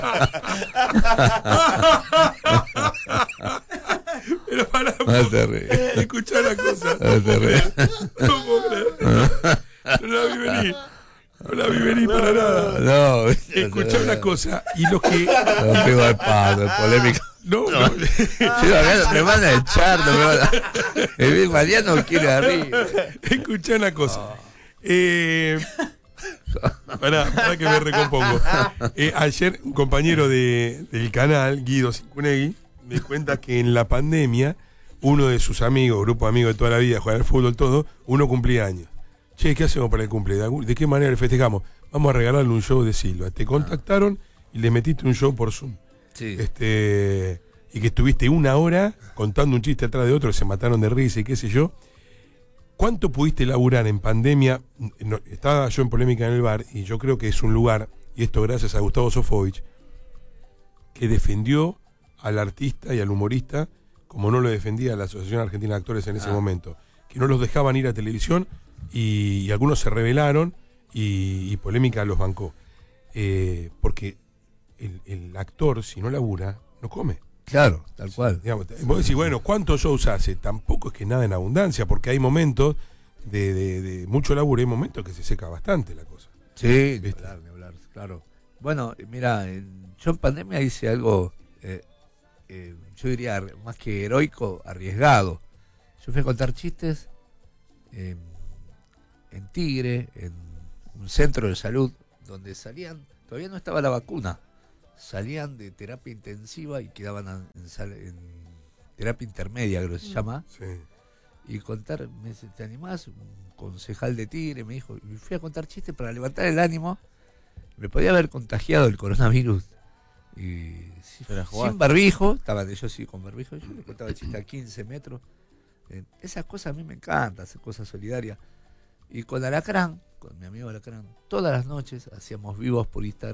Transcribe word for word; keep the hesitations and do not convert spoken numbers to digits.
Pero pará, No te ríes. escuchá la cosa. No te ríes. No puedo creer. No la vi venir. No la vi venir para nada. No, Escuchá una cosa. Y los que. No pego al paso, es polémico. No, no. Sí, acá me van a echar, no me van a. El Mariano quiere arriba. Escuchá una cosa. Eh, pará, pará que me recompongo. Eh, ayer un compañero de, del canal, Guido Cincunegui, me cuenta que en la pandemia uno de sus amigos, grupo de amigos de toda la vida, jugar al fútbol, todo, uno cumplía años. Che, ¿qué hacemos para el cumple? ¿De qué manera le festejamos? Vamos a regalarle un show de Silva. Te contactaron y le metiste un show por Zoom. Sí. Este, y que estuviste una hora contando un chiste atrás de otro, se mataron de risa y qué sé yo. ¿Cuánto pudiste laburar en pandemia? No, estaba yo en Polémica en el Bar y yo creo que es un lugar, y esto gracias a Gustavo Sofovich, que defendió al artista y al humorista como no lo defendía la Asociación Argentina de Actores en ese Ah. momento, que no los dejaban ir a televisión y, y algunos se rebelaron y, y Polémica los bancó. Eh, porque el, el actor, si no labura, no come. Claro, tal cual. Digamos, vos decís, bueno, ¿cuántos shows hace? Tampoco es que nada en abundancia, porque hay momentos de, de, de mucho laburo y hay momentos que se seca bastante la cosa. Sí, ni hablar, ni hablar, claro. Bueno, mira, en- yo en pandemia hice algo, eh, eh, yo diría más que heroico, arriesgado. Yo fui a contar chistes eh, en Tigre, en un centro de salud, donde salían, todavía no estaba la vacuna, salían de terapia intensiva y quedaban a- en, sal- en terapia intermedia, creo que se llama, Sí. y contar, me dice, ¿te animás? Un concejal de Tigre me dijo, y fui a contar chistes para levantar el ánimo. Me podía haber contagiado el coronavirus y si- Pero jugaste. sin barbijo, estaban ellos sí con barbijo, yo le contaba chistes a quince metros. Eh, esas cosas a mí me encantan, esas cosas solidarias. Y con Alacrán, con mi amigo Alacrán, todas las noches hacíamos vivos por Instagram